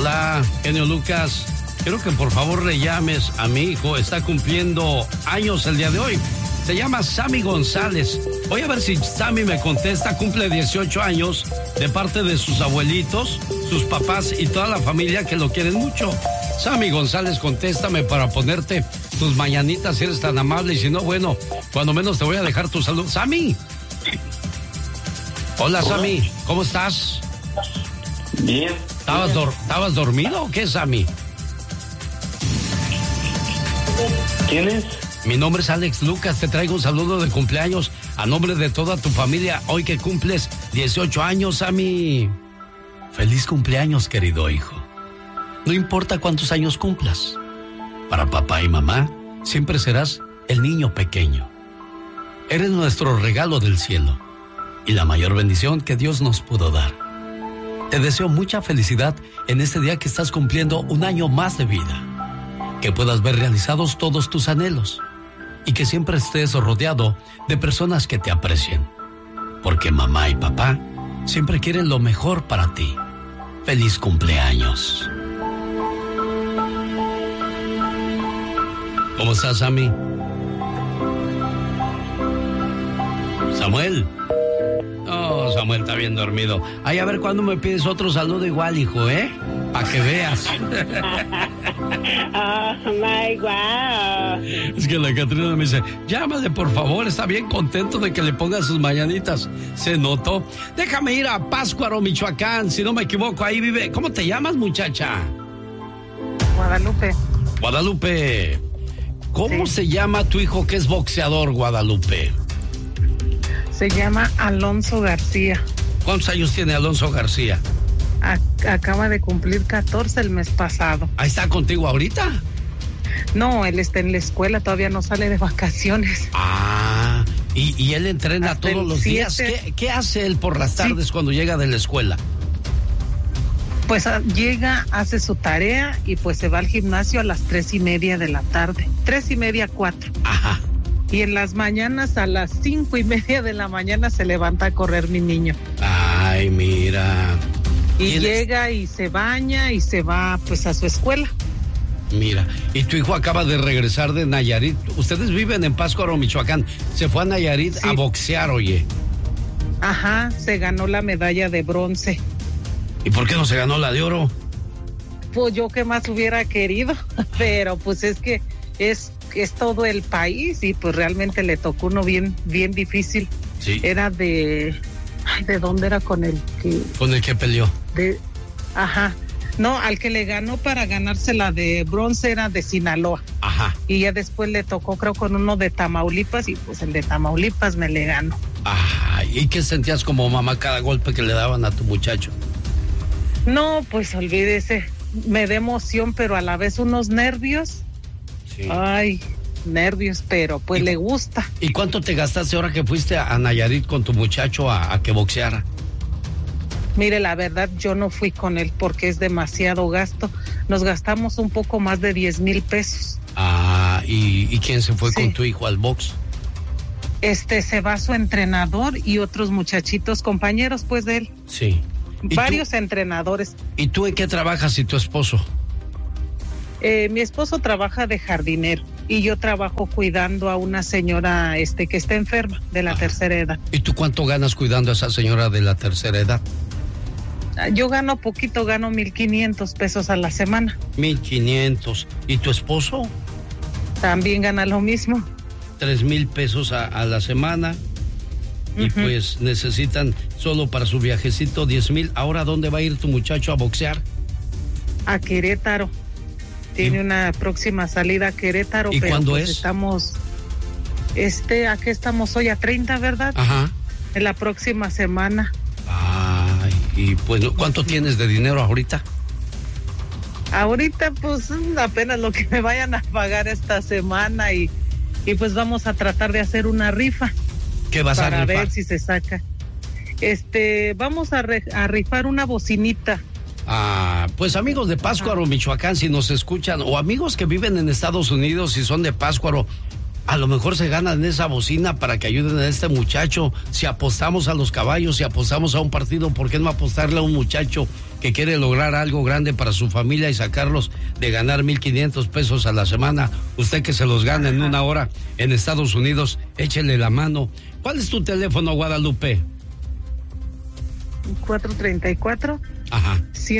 Hola, genio Lucas. Quiero que por favor le llames a mi hijo. Está cumpliendo años el día de hoy. Se llama Sammy González. Voy a ver si Sammy me contesta. Cumple 18 años de parte de sus abuelitos, sus papás y toda la familia que lo quieren mucho. Sammy González, contéstame para ponerte tus mañanitas si eres tan amable. Y si no, bueno, cuando menos te voy a dejar tu salud. ¡Sammy! Hola, Sammy. ¿Cómo estás? Bien. ¿Estabas dormido o qué, Sammy? ¿Quién es? Mi nombre es Alex Lucas, te traigo un saludo de cumpleaños a nombre de toda tu familia, hoy que cumples 18 años, Sammy. Feliz cumpleaños, querido hijo. No importa cuántos años cumplas, para papá y mamá siempre serás el niño pequeño. Eres nuestro regalo del cielo y la mayor bendición que Dios nos pudo dar. Te deseo mucha felicidad en este día que estás cumpliendo un año más de vida. Que puedas ver realizados todos tus anhelos y que siempre estés rodeado de personas que te aprecien. Porque mamá y papá siempre quieren lo mejor para ti. ¡Feliz cumpleaños! ¿Cómo estás, Sammy? ¿Samuel? Oh, Samuel está bien dormido. Ay, a ver cuándo me pides otro saludo igual, hijo, ¿eh? Para que veas. Oh, my wow. Es que la Catrina me dice, llámale por favor, está bien contento de que le ponga sus mañanitas. Se notó. Déjame ir a Pátzcuaro, Michoacán, si no me equivoco, ahí vive. ¿Cómo te llamas, muchacha? Guadalupe. Guadalupe. ¿Cómo se llama tu hijo que es boxeador, Guadalupe? Se llama Alonso García. ¿Cuántos años tiene Alonso García? Acaba de cumplir 14 el mes pasado. ¿Ahí está contigo ahorita? No, él está en la escuela, todavía no sale de vacaciones. Ah, y él entrena hasta todos los días. ¿Qué hace él por las tardes cuando llega de la escuela? Pues llega, hace su tarea y pues se va al gimnasio a las 3:30 de la tarde. 3:30, 4. Ajá. Y en las mañanas a las 5:30 de la mañana se levanta a correr mi niño. Ay, mira. Y llega y se baña y se va pues a su escuela. Mira, y tu hijo acaba de regresar de Nayarit. Ustedes viven en Pátzcuaro, Michoacán. Se fue a Nayarit a boxear, oye. Ajá, se ganó la medalla de bronce. ¿Y por qué no se ganó la de oro? Pues yo qué más hubiera querido, pero pues es que es todo el país y pues realmente le tocó uno bien difícil. Sí. Era ¿de dónde era con el que? Con el que peleó. Ajá. No, al que le ganó para ganarse la de bronce era de Sinaloa. Ajá. Y ya después le tocó creo con uno de Tamaulipas y pues el de Tamaulipas me le ganó. Ajá. ¿Y qué sentías como mamá cada golpe que le daban a tu muchacho? No, pues olvídese. Me da emoción, pero a la vez unos nervios. Sí. Ay, nervios, pero pues le gusta. ¿Y cuánto te gastaste ahora que fuiste a Nayarit con tu muchacho a que boxeara? Mire, la verdad, yo no fui con él porque es demasiado gasto. Nos gastamos un poco más de 10,000 pesos. Ah, ¿y quién se fue con tu hijo al box? Se va su entrenador y otros muchachitos, compañeros pues de él. Sí. Varios entrenadores. ¿Y tú en qué trabajas y tu esposo? Mi esposo trabaja de jardinero y yo trabajo cuidando a una señora que está enferma de la tercera edad. ¿Y tú cuánto ganas cuidando a esa señora de la tercera edad? Yo gano poquito, gano 1,500 pesos a la semana. 1,500. ¿Y tu esposo? También gana lo mismo. 3,000 pesos a la semana. Y pues necesitan solo para su viajecito 10,000. ¿Ahora dónde va a ir tu muchacho a boxear? A Querétaro. Tiene una próxima salida a Querétaro. ¿Y pero cuándo pues es? Estamos, ¿a qué estamos hoy? A 30, ¿verdad? Ajá. En la próxima semana. Ay, y pues, ¿cuánto tienes de dinero ahorita? Ahorita, pues, apenas lo que me vayan a pagar esta semana y pues vamos a tratar de hacer una rifa. ¿Qué vas a rifar? Para ver si se saca. Vamos a rifar una bocinita. Ah, pues amigos de Pátzcuaro, Michoacán, si nos escuchan, o amigos que viven en Estados Unidos y son de Pátzcuaro, A lo mejor se ganan esa bocina para que ayuden a este muchacho. Si apostamos a los caballos, si apostamos a un partido, ¿por qué no apostarle a un muchacho que quiere lograr algo grande para su familia y sacarlos de ganar 1,500 pesos a la semana? Usted que se los gana en una hora en Estados Unidos, échele la mano. ¿Cuál es tu teléfono, Guadalupe? 434 Ajá.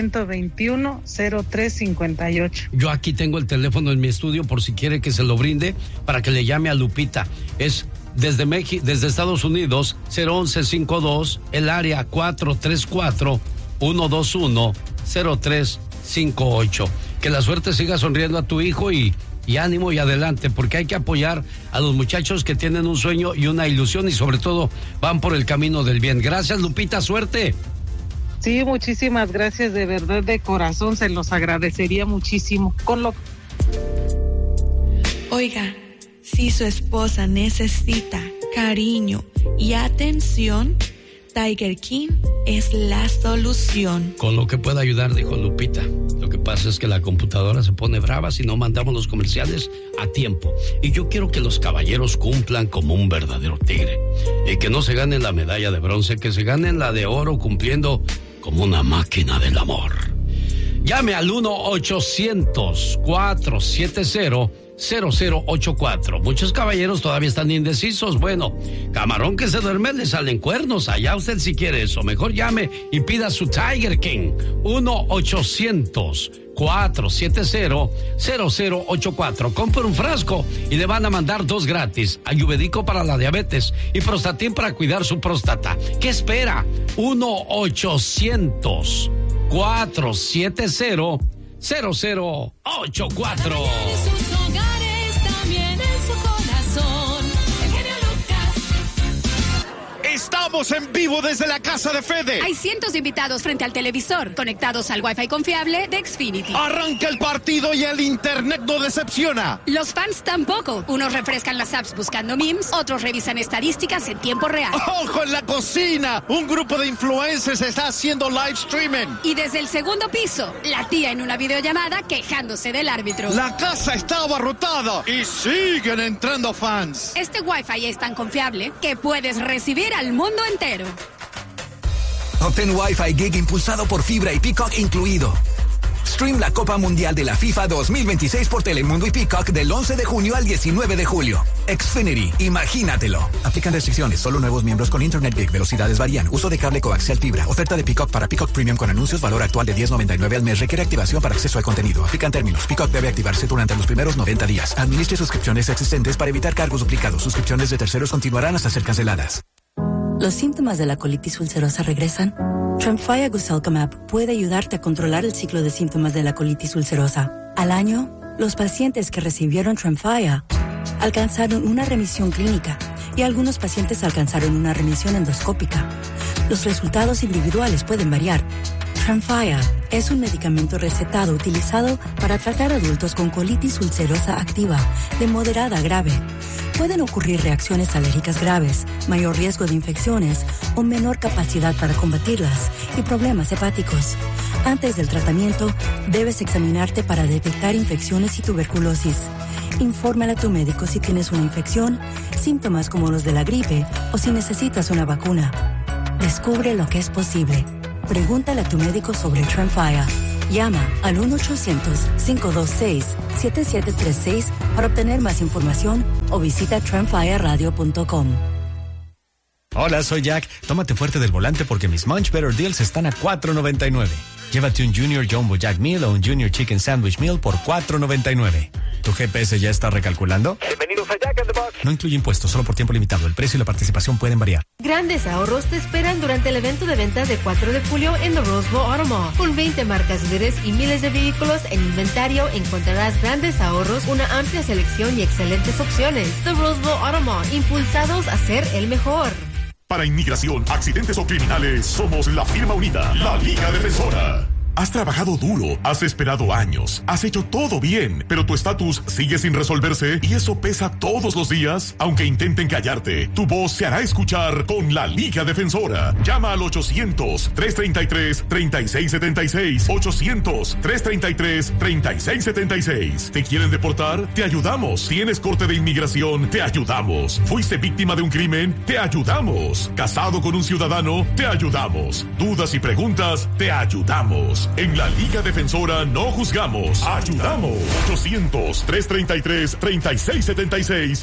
121-0358. Yo aquí tengo el teléfono en mi estudio por si quiere que se lo brinde para que le llame a Lupita. Es desde Estados Unidos, 01152, el área 434-121-0358. Que la suerte siga sonriendo a tu hijo y ánimo y adelante, porque hay que apoyar a los muchachos que tienen un sueño y una ilusión y sobre todo van por el camino del bien. Gracias, Lupita, suerte. Sí, muchísimas gracias, de verdad, de corazón, se los agradecería muchísimo. Oiga, si su esposa necesita cariño y atención, Tiger King es la solución. Con lo que pueda ayudar, dijo Lupita. Lo que pasa es que la computadora se pone brava si no mandamos los comerciales a tiempo. Y yo quiero que los caballeros cumplan como un verdadero tigre. Y que no se ganen la medalla de bronce, que se ganen la de oro cumpliendo como una máquina del amor. Llame al 1-800-470-0084. Muchos caballeros todavía están indecisos. Bueno, camarón que se duerme le salen cuernos. Allá usted si quiere eso. Mejor llame y pida su Tiger King. 1-800-470-0084. Compre un frasco y le van a mandar 2 gratis. Ayurvédico para la diabetes y Prostatin para cuidar su próstata. ¿Qué espera? 1-800-470-0084. Estamos en vivo desde la casa de Fede. Hay cientos de invitados frente al televisor, conectados al Wi-Fi confiable de Xfinity. Arranca el partido y el internet no decepciona. Los fans tampoco. Unos refrescan las apps buscando memes, otros revisan estadísticas en tiempo real. ¡Ojo en la cocina! Un grupo de influencers está haciendo live streaming. Y desde el segundo piso, la tía en una videollamada quejándose del árbitro. La casa está abarrotada y siguen entrando fans. Este Wi-Fi es tan confiable que puedes recibir al mundo entero. Obtén Wi-Fi Gig impulsado por fibra y Peacock incluido. Stream la Copa Mundial de la FIFA 2026 por Telemundo y Peacock del 11 de junio al 19 de julio. Xfinity, imagínatelo. Aplican restricciones, solo nuevos miembros con Internet Gig, velocidades varían, uso de cable coaxial fibra, oferta de Peacock para Peacock Premium con anuncios, valor actual de $10.99 al mes, requiere activación para acceso al contenido. Aplican términos, Peacock debe activarse durante los primeros 90 días. Administre suscripciones existentes para evitar cargos duplicados. Suscripciones de terceros continuarán hasta ser canceladas. ¿Los síntomas de la colitis ulcerosa regresan? Tremfya Guselkumab puede ayudarte a controlar el ciclo de síntomas de la colitis ulcerosa. Al año, los pacientes que recibieron Tremfya alcanzaron una remisión clínica y algunos pacientes alcanzaron una remisión endoscópica. Los resultados individuales pueden variar. Tremfya es un medicamento recetado utilizado para tratar adultos con colitis ulcerosa activa de moderada a grave. Pueden ocurrir reacciones alérgicas graves, mayor riesgo de infecciones o menor capacidad para combatirlas y problemas hepáticos. Antes del tratamiento, debes examinarte para detectar infecciones y tuberculosis. Infórmale a tu médico si tienes una infección, síntomas como los de la gripe o si necesitas una vacuna. Descubre lo que es posible. Pregúntale a tu médico sobre Tremfya. Llama al 1-800-526-7736 para obtener más información o visita tremfyaradio.com. Hola, soy Jack. Tómate fuerte del volante porque mis Munch Better Deals están a $4.99. Llévate un Junior Jumbo Jack Meal o un Junior Chicken Sandwich Meal por $4.99. ¿Tu GPS ya está recalculando? Bienvenidos a Jack in the Box. No incluye impuestos, solo por tiempo limitado. El precio y la participación pueden variar. Grandes ahorros te esperan durante el evento de ventas de 4 de julio en The Rose Bowl Auto Mall. Con 20 marcas líderes y miles de vehículos en inventario, encontrarás grandes ahorros, una amplia selección y excelentes opciones. The Rose Bowl Auto Mall, impulsados a ser el mejor. Para inmigración, accidentes o criminales, somos la firma unida, la Liga Defensora. Has trabajado duro, has esperado años, has hecho todo bien, pero tu estatus sigue sin resolverse y eso pesa todos los días. Aunque intenten callarte, tu voz se hará escuchar con la Liga Defensora. Llama al 800-333-3676. 800-333-3676. ¿Te quieren deportar? Te ayudamos. ¿Tienes corte de inmigración? Te ayudamos. ¿Fuiste víctima de un crimen? Te ayudamos. ¿Casado con un ciudadano? Te ayudamos. ¿Dudas y preguntas? Te ayudamos. En la Liga Defensora no juzgamos, ayudamos. 800-333-3676.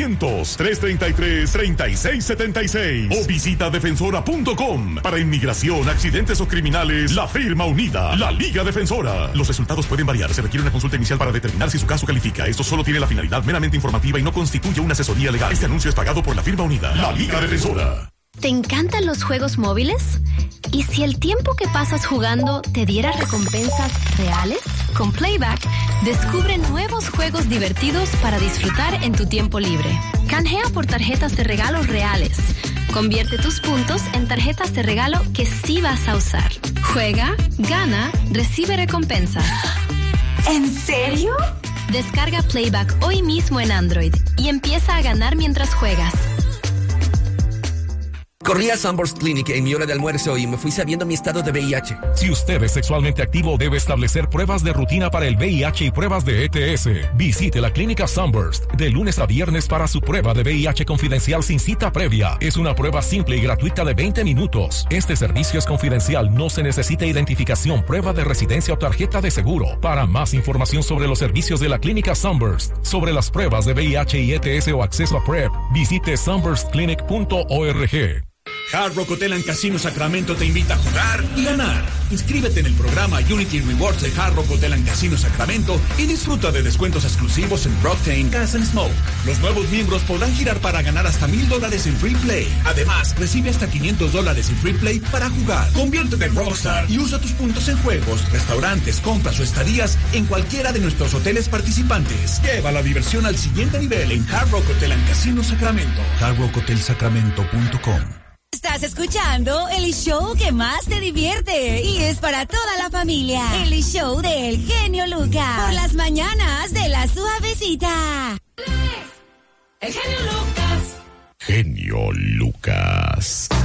800-333-3676. O visita defensora.com. Para inmigración, accidentes o criminales, la firma unida, la Liga Defensora. Los resultados pueden variar. Se requiere una consulta inicial para determinar si su caso califica. Esto solo tiene la finalidad meramente informativa y no constituye una asesoría legal. Este anuncio es pagado por la firma unida, la Liga Defensora. ¿Te encantan los juegos móviles? ¿Y si el tiempo que pasas jugando te diera recompensas reales? Con Playback, descubre nuevos juegos divertidos para disfrutar en tu tiempo libre. Canjea por tarjetas de regalos reales. Convierte tus puntos en tarjetas de regalo que sí vas a usar. Juega, gana, recibe recompensas. ¿En serio? Descarga Playback hoy mismo en Android y empieza a ganar mientras juegas. Corrí a Sunburst Clinic en mi hora de almuerzo y me fui sabiendo mi estado de VIH. Si usted es sexualmente activo, debe establecer pruebas de rutina para el VIH y pruebas de ETS. Visite la clínica Sunburst de lunes a viernes para su prueba de VIH confidencial sin cita previa. Es una prueba simple y gratuita de 20 minutos. Este servicio es confidencial, no se necesita identificación, prueba de residencia o tarjeta de seguro. Para más información sobre los servicios de la clínica Sunburst, sobre las pruebas de VIH y ETS o acceso a PrEP, visite sunburstclinic.org. Hard Rock Hotel and Casino Sacramento te invita a jugar y ganar. Inscríbete en el programa Unity Rewards de Hard Rock Hotel and Casino Sacramento y disfruta de descuentos exclusivos en Rocktain, Gas and Smoke. Los nuevos miembros podrán girar para ganar hasta $1,000 en Free Play. Además, recibe hasta $500 en Free Play para jugar. Conviértete en Rockstar y usa tus puntos en juegos, restaurantes, compras o estadías en cualquiera de nuestros hoteles participantes. Lleva la diversión al siguiente nivel en Hard Rock Hotel and Casino Sacramento. hardrockhotelsacramento.com. Estás escuchando el show que más te divierte y es para toda la familia. El show del genio Lucas. Por las mañanas de La Suavecita. El genio Lucas. Genio Lucas.